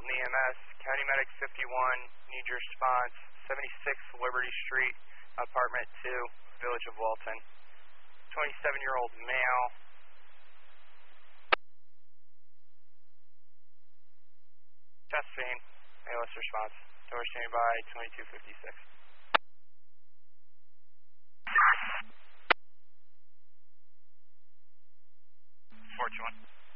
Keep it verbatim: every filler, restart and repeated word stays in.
Milton E M S. County Medic fifty-one, need your response. seventy-six Liberty Street, apartment two, Village of Walton. twenty-seven-year-old male. Chest pain, A L S response. Door standing by, twenty-two fifty-six. four two one.